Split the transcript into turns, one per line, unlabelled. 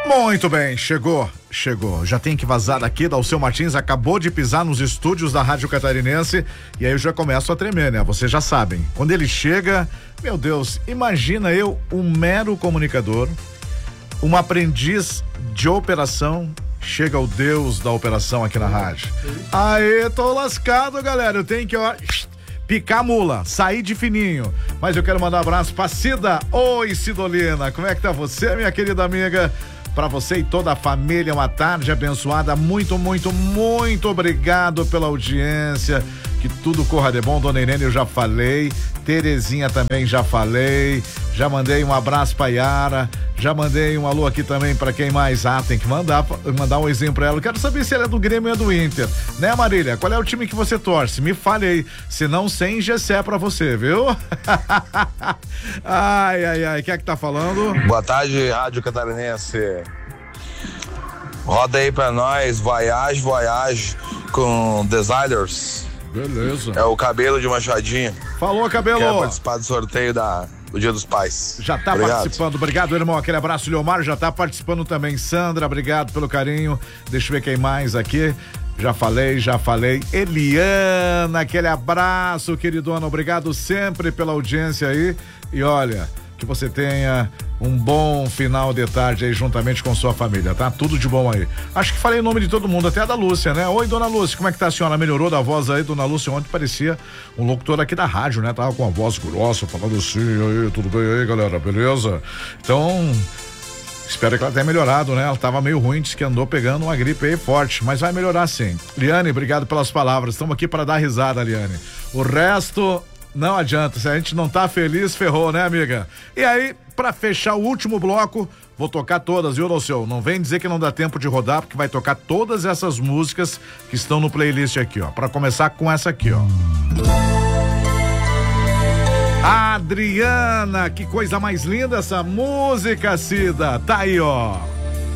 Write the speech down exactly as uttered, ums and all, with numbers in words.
Muito bem, chegou, chegou. Já tem que vazar daqui. Dalceu Martins acabou de pisar nos estúdios da Rádio Catarinense e aí eu já começo a tremer, né? Vocês já sabem. Quando ele chega, meu Deus, imagina eu, um mero comunicador, um aprendiz de operação, chega o Deus da operação aqui na rádio. Aê, tô lascado, galera. Eu tenho que, ó, picar a mula, sair de fininho. Mas eu quero mandar um abraço pra Cida. Oi, Cidolina, como é que tá você, minha querida amiga? Pra você e toda a família, uma tarde abençoada. Muito, muito, muito obrigado pela audiência. Que tudo corra de bom. Dona Irene, eu já falei. Terezinha também já falei. Já mandei um abraço pra Yara. Já mandei um alô aqui também pra quem mais? Ah, tem que mandar, mandar um exemplo pra ela. Eu quero saber se ela é do Grêmio ou é do Inter. Né, Marília? Qual é o time que você torce? Me fale aí. Senão, sem Gessé pra você, viu? Ai, ai, ai. Quem é que tá falando?
Boa tarde, Rádio Catarinense. Roda aí pra nós, Voyage, Voyage com Designers.
Beleza.
É o Cabelo de Machadinho.
Falou, Cabelo.
Quero participar do sorteio da, do Dia dos Pais.
Já tá
obrigado.
Participando. Obrigado, irmão. Aquele abraço, Leomar. Já tá participando também. Sandra, obrigado pelo carinho. Deixa eu ver quem mais aqui. Já falei, já falei. Eliana, aquele abraço, queridona. Obrigado sempre pela audiência aí. E olha, que você tenha um bom final de tarde aí juntamente com sua família, tá? Tudo de bom aí. Acho que falei o nome de todo mundo, até a da Lúcia, né? Oi, dona Lúcia, como é que tá a senhora? Melhorou da voz aí, dona Lúcia? Ontem parecia um locutor aqui da rádio, né? Tava com a voz grossa, falando assim, aí, tudo bem aí, galera, beleza? Então, espero que ela tenha melhorado, né? Ela tava meio ruim, disse que andou pegando uma gripe aí forte, mas vai melhorar sim. Liane, obrigado pelas palavras, estamos aqui para dar risada, Liane. O resto não adianta, se a gente não tá feliz, ferrou, né, amiga? E aí, pra fechar o último bloco, vou tocar todas, viu, Dalceu? Não vem dizer que não dá tempo de rodar, porque vai tocar todas essas músicas que estão no playlist aqui, ó. Pra começar com essa aqui, ó. Adriana, que coisa mais linda essa música, Cida. Tá aí, ó.